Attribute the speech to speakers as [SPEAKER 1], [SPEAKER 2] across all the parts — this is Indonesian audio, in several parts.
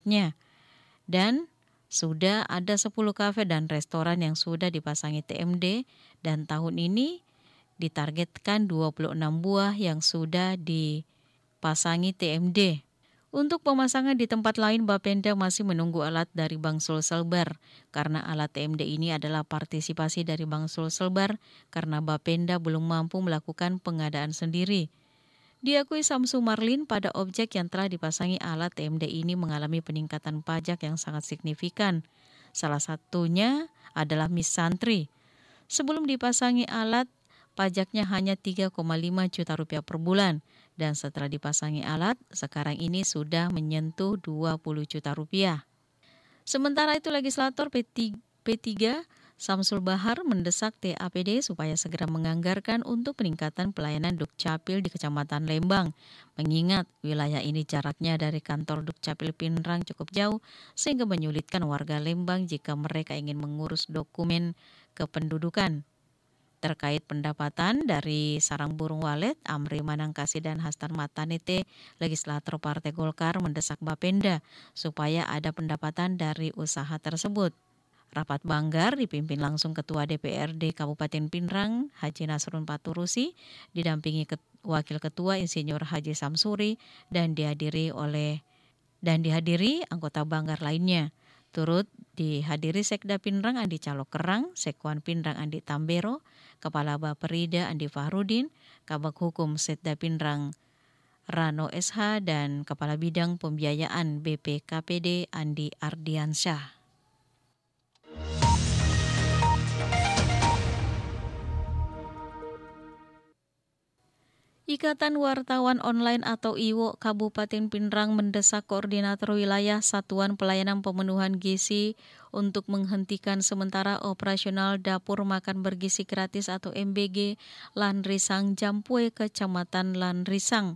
[SPEAKER 1] pajaknya. Dan sudah ada 10 kafe dan restoran yang sudah dipasangi TMD dan tahun ini ditargetkan 26 buah yang sudah dipasangi TMD. Untuk pemasangan di tempat lain, Bapenda masih menunggu alat dari Bank Sulselbar karena alat TMD ini adalah partisipasi dari Bank Sulselbar karena Bapenda belum mampu melakukan pengadaan sendiri. Diakui Samsu Marlin, pada objek yang telah dipasangi alat TMD ini mengalami peningkatan pajak yang sangat signifikan. Salah satunya adalah Miss Santri. Sebelum dipasangi alat, pajaknya hanya 3,5 juta rupiah per bulan. Dan setelah dipasangi alat, sekarang ini sudah menyentuh 20 juta rupiah. Sementara itu legislator P3 Samsul Bahar mendesak TAPD supaya segera menganggarkan untuk peningkatan pelayanan Dukcapil di Kecamatan Lembang. Mengingat wilayah ini jaraknya dari kantor Dukcapil Pinrang cukup jauh sehingga menyulitkan warga Lembang jika mereka ingin mengurus dokumen kependudukan. Terkait pendapatan dari sarang burung walet, Amri Manangkasi dan Hastan Matanete, legislator Partai Golkar mendesak Bapenda supaya ada pendapatan dari usaha tersebut. Rapat Banggar dipimpin langsung Ketua DPRD Kabupaten Pinrang, Haji Nasrun Paturusi, didampingi Wakil Ketua Insinyur Haji Samsuri dan dihadiri anggota Banggar lainnya. Turut dihadiri Sekda Pinrang Andi Calok Kerang, Sekwan Pinrang Andi Tambero, Kepala Baperida Andi Fahrudin, Kabag Hukum Setda Pinrang Rano SH, dan Kepala Bidang Pembiayaan BPKPD Andi Ardiansyah. Ikatan Wartawan Online atau IWO Kabupaten Pinrang mendesak Koordinator Wilayah Satuan Pelayanan Pemenuhan Gizi untuk menghentikan sementara operasional Dapur Makan Bergizi Gratis atau MBG Lanrisang Jampue, Kecamatan Lanrisang.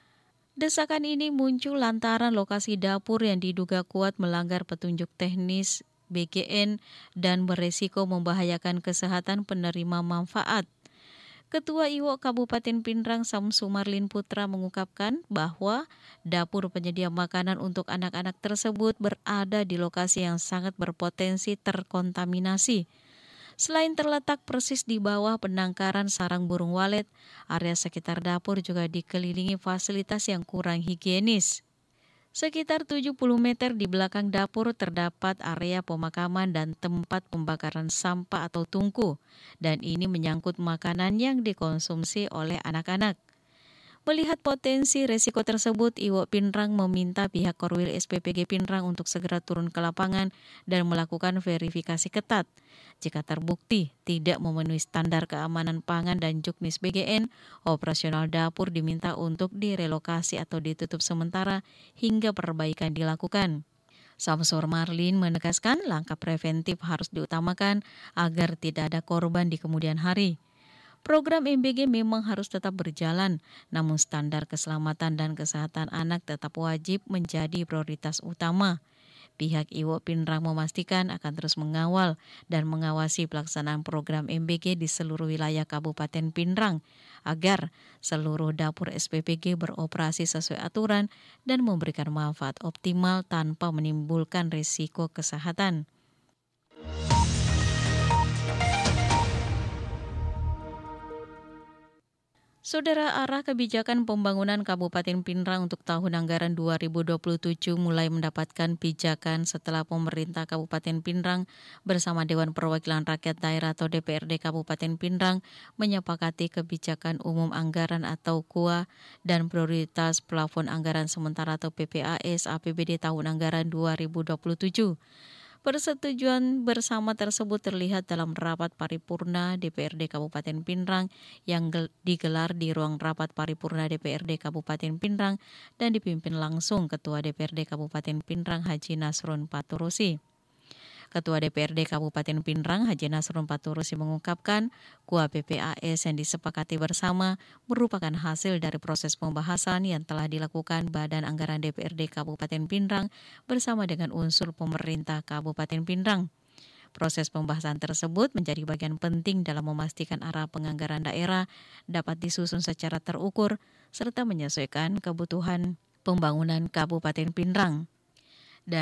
[SPEAKER 1] Desakan ini muncul lantaran lokasi dapur yang diduga kuat melanggar petunjuk teknis BGN dan beresiko membahayakan kesehatan penerima manfaat. Ketua IWO Kabupaten Pinrang Samsu Marlin Putra mengungkapkan bahwa dapur penyedia makanan untuk anak-anak tersebut berada di lokasi yang sangat berpotensi terkontaminasi. Selain terletak persis di bawah penangkaran sarang burung walet, area sekitar dapur juga dikelilingi fasilitas yang kurang higienis. Sekitar 70 meter di belakang dapur terdapat area pemakaman dan tempat pembakaran sampah atau tungku, dan ini menyangkut makanan yang dikonsumsi oleh anak-anak. Melihat potensi resiko tersebut, IWO Pinrang meminta pihak Korwil SPPG Pinrang untuk segera turun ke lapangan dan melakukan verifikasi ketat. Jika terbukti tidak memenuhi standar keamanan pangan dan juknis BGN, operasional dapur diminta untuk direlokasi atau ditutup sementara hingga perbaikan dilakukan. Samsur Marlin menegaskan langkah preventif harus diutamakan agar tidak ada korban di kemudian hari. Program MBG memang harus tetap berjalan, namun standar keselamatan dan kesehatan anak tetap wajib menjadi prioritas utama. Pihak IWO Pinrang memastikan akan terus mengawal dan mengawasi pelaksanaan program MBG di seluruh wilayah Kabupaten Pinrang agar seluruh dapur SPPG beroperasi sesuai aturan dan memberikan manfaat optimal tanpa menimbulkan risiko kesehatan. Saudara, arah kebijakan pembangunan Kabupaten Pinrang untuk tahun anggaran 2027 mulai mendapatkan pijakan setelah pemerintah Kabupaten Pinrang bersama Dewan Perwakilan Rakyat Daerah atau DPRD Kabupaten Pinrang menyepakati kebijakan umum anggaran atau KUA dan prioritas plafon anggaran sementara atau PPAS APBD tahun anggaran 2027. Persetujuan bersama tersebut terlihat dalam rapat paripurna DPRD Kabupaten Pinrang yang digelar di ruang rapat paripurna DPRD Kabupaten Pinrang dan dipimpin langsung Ketua DPRD Kabupaten Pinrang Haji Nasrun Paturusi. Ketua DPRD Kabupaten Pinrang Haji Nasrun Paturusi mengungkapkan KUA PPAS yang disepakati bersama merupakan hasil dari proses pembahasan yang telah dilakukan Badan Anggaran DPRD Kabupaten Pinrang bersama dengan unsur pemerintah Kabupaten Pinrang. Proses pembahasan tersebut menjadi bagian penting dalam memastikan arah penganggaran daerah dapat disusun secara terukur serta menyesuaikan kebutuhan pembangunan Kabupaten Pinrang.